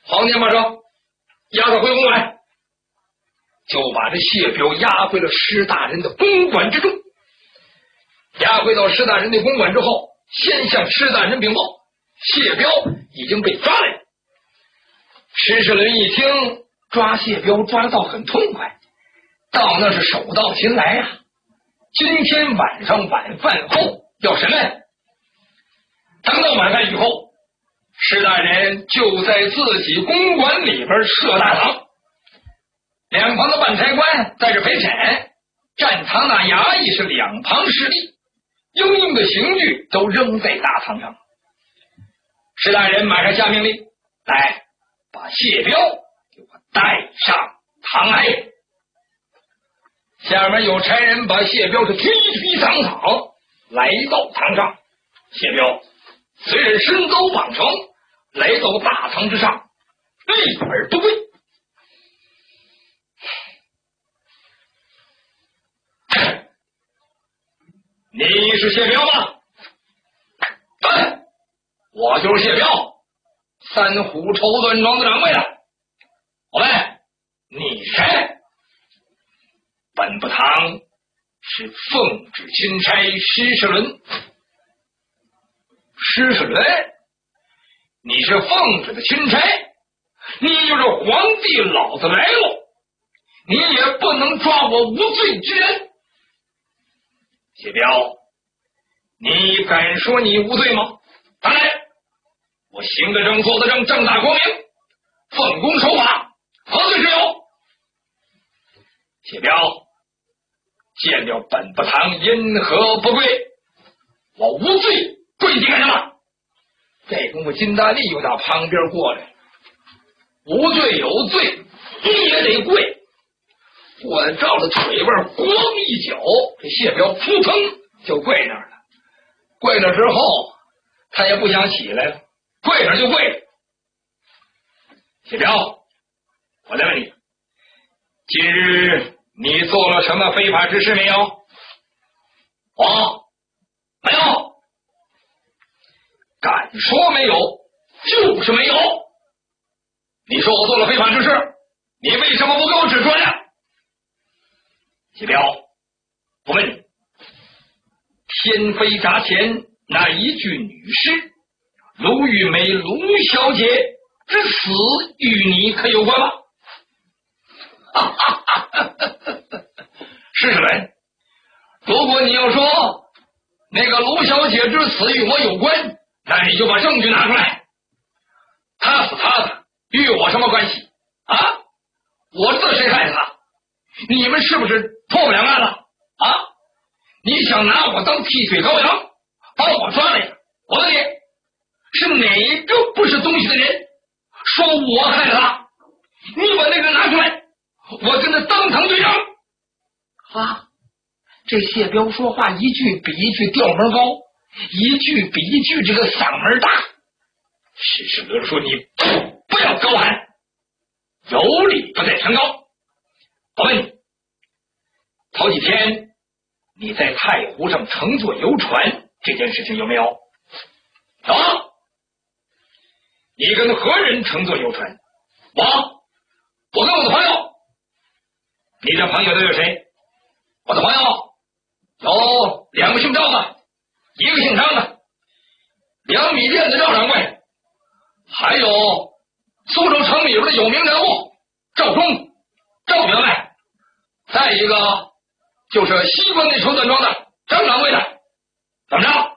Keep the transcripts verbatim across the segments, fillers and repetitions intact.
黄年马上押他回公馆，就把这谢彪押回了施大人的公馆之中。押回到施大人的公馆之后，先向施大人禀报，谢彪已经被抓来了。施世伦一听，抓谢彪抓得倒很痛快，到那是手到擒来呀、啊！今天晚上晚饭后要审问。等到晚饭以后，施大人就在自己公馆里边设大堂，两旁的办差官在这陪审，站堂那衙役是两旁势力，应应的刑具都扔在大堂上。施大人马上下命令，来把谢彪给我带上堂来。下面有差人把谢彪是推推搡搡来到堂上。谢彪虽然身遭绑绳，来到大堂之上，立而不跪。你是谢彪吗？对，我就是谢彪，三虎绸缎庄的掌柜的。我问你谁？本部堂是奉旨钦差施世伦。施世伦，你是奉旨的钦差，你就是皇帝老子来了，你也不能抓我无罪之人。谢彪，你敢说你无罪吗？当然，我行得正，坐得正，正大光明，奉公守法，何罪之有？谢彪，见了本部堂因何不跪？我无罪，跪地干什么？这功夫金大力又到旁边过来，无罪有罪，你也得跪。过来照着腿腕咣一脚，这谢彪扑腾就跪那儿了。跪了之后，他也不想起来了，跪那儿就跪。谢彪，我再问你，今日你做了什么非法之事没有？我没有。敢说没有，就是没有。你说我做了非法之事，你为什么不给我指出来？谢彪，我问你，天妃闸前那一具女尸卢玉梅卢小姐之死与你可有关吗？施世伦，如果你要说那个卢小姐之死与我有关，那你就把证据拿出来。他死他的，与我什么关系啊？我知道谁害他，你们是不是破不了案了啊？你想拿我当替罪羔羊，把我抓来？我问你，是哪个不是东西的人说我害他？你把那个拿出来，我跟他当堂对证。啊，这谢彪说话一句比一句调门高，一句比一句这个嗓门大。施世伦说：“你不要高喊，有理不在声高。我问你，头几天你在太湖上乘坐游船这件事情有没有？有啊。你跟何人乘坐游船？我，我跟我的朋友。你的朋友都有谁？我的朋友有两个姓赵的，一个姓张的，两米店的赵掌柜，还有苏州城里边的有名人物赵忠、赵员外，再一个就是西关那绸缎庄的张掌柜的。怎么着？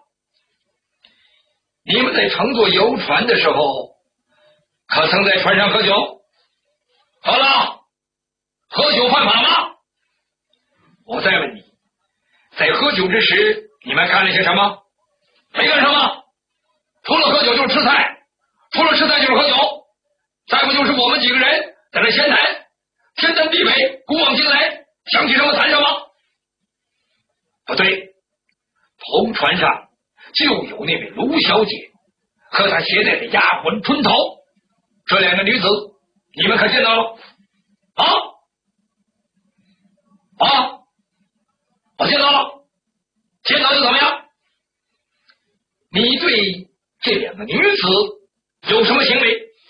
你们在乘坐游船的时候，可曾在船上喝酒？好了，喝酒犯法吗？我再问你，在喝酒之时，你们干了些什么？没干什么，除了喝酒就是吃菜，除了吃菜就是喝酒，再不就是我们几个人在这闲谈，天南地北，古往今来，想起什么谈什么。不对，同船上就有那位卢小姐和她携带的丫鬟春桃，这两个女子你们可见到了？啊啊！我见到了，见到又怎么样？你对这两个女子有什么行为？